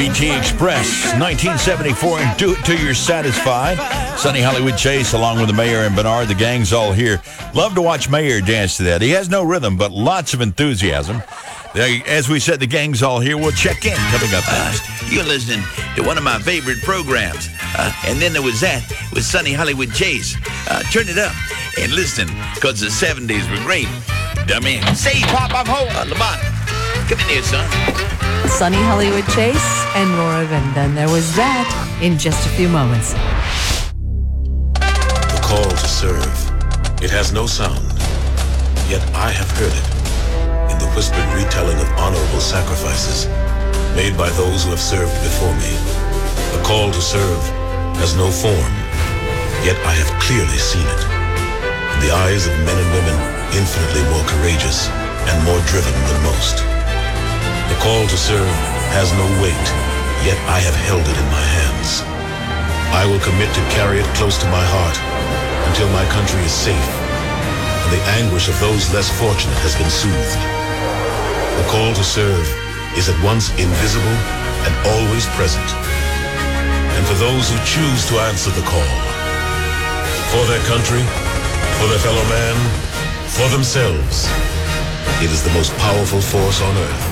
BT Express, 1974, and Do It Till You're Satisfied. Sonny Hollywood Chase, along with the mayor and Bernard, the gang's all here. Love to watch Mayor dance to that. He has no rhythm, but lots of enthusiasm. As we said, the gang's all here. We'll check in coming up next. You're listening to one of my favorite programs. And then there was that with Sonny Hollywood Chase. Turn it up and listen, because the 70s were great. Dummy. Say, Pop, I'm home. Lamont, come in here, son. Sonny Hollywood Chase and more of, and then there was that in just a few moments. The call to serve. It has no sound, yet I have heard it in the whispered retelling of honorable sacrifices made by those who have served before me. The call to serve has no form, yet I have clearly seen it. In the eyes of men and women infinitely more courageous and more driven than most. The call to serve has no weight, yet I have held it in my hands. I will commit to carry it close to my heart until my country is safe and the anguish of those less fortunate has been soothed. The call to serve is at once invisible and always present. And for those who choose to answer the call, for their country, for their fellow man, for themselves, it is the most powerful force on earth.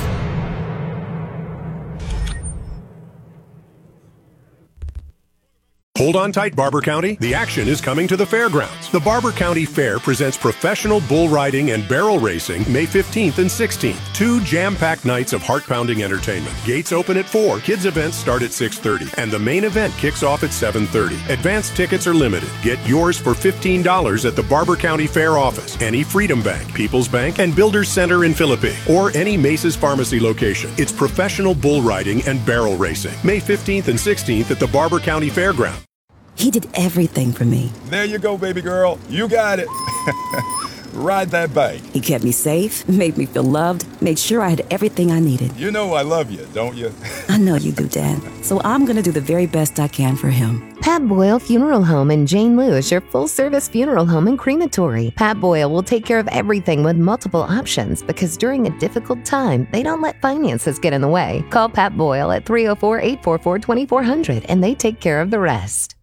Hold on tight, Barber County. The action is coming to the fairgrounds. The Barber County Fair presents professional bull riding and barrel racing May 15th and 16th. 2 jam-packed nights of heart-pounding entertainment. Gates open at 4. Kids events start at 6:30. And the main event kicks off at 7:30. Advanced tickets are limited. Get yours for $15 at the Barber County Fair office, any Freedom Bank, People's Bank, and Builders Center in Philippi, or any Mace's Pharmacy location. It's professional bull riding and barrel racing. May 15th and 16th at the Barber County Fairground. He did everything for me. There you go, baby girl. You got it. Ride that bike. He kept me safe, made me feel loved, made sure I had everything I needed. You know I love you, don't you? I know you do, Dad. So I'm going to do the very best I can for him. Pat Boyle Funeral Home in Jane Lou is your full-service funeral home and crematory. Pat Boyle will take care of everything with multiple options because during a difficult time, they don't let finances get in the way. Call Pat Boyle at 304-844-2400 and they take care of the rest.